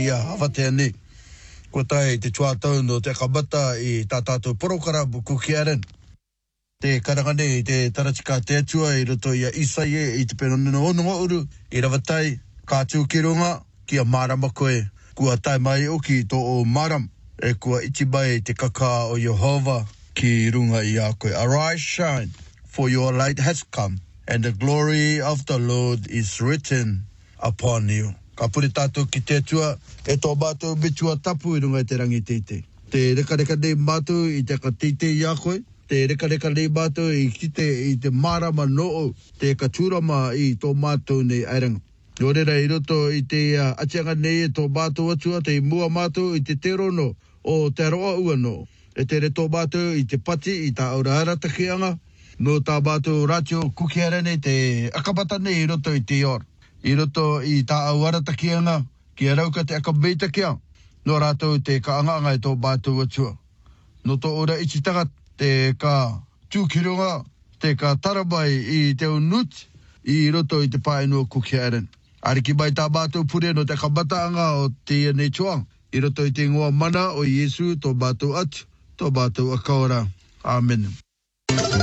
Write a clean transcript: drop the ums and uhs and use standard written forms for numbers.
ia hawate ane. Ko tai te tuatau no te kabata i tātātou porokara kuki aren. Te karangane i te taratika te atua i roto ia Isaie i te penonino onunga uru i rawatai kātu ki runga kia marama koe. Kua tai mai oki tō o maram e kua iti mai te kaka o Yehova ki runga i a koe. Arise, shine, for your light has come, and the glory of the Lord is written upon you. Ka pure tātou ki te atua, e tō mātou bitua tapu i runga i te rangi teite. Te reka nei mātou i te ka teite i a koe, te reka nei mātou i kite i te marama noo, te katurama i tō mātou nei airanga. Nō reira i roto i te atianga nei e tō mātou atua, te mua mātou i te terono o te aroa ua no. E te re tō mātou i te pati i tā aura aratakianga, no tā mātou ratio kukiara nei te akapata nei i roto i te or. I roto i tā au aratakianga, ki a rauka te akameitakia, no rātou te kaanganga i tō mātou atua. No tō ora ititanga te ka tūkirunga, te ka taramai i te unut, i roto i te paenua kukiara. Ariki mai tā mātou pure no te kamataanga o te nei tuang. I roto i te ngoa mana o Iesu tō mātou atu, tō mātou akaora. Amen.